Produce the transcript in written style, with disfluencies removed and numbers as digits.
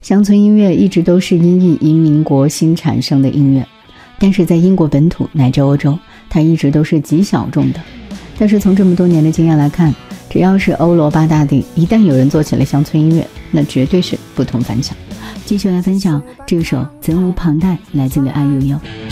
乡村音乐一直都是因应移民国新产生的音乐，但是在英国本土乃至欧洲，它一直都是极小众的。但是从这么多年的经验来看，只要是欧罗巴大地，一旦有人做起了乡村音乐，那绝对是不同凡响。继续来分享这首责无旁贷来自于爱悠悠。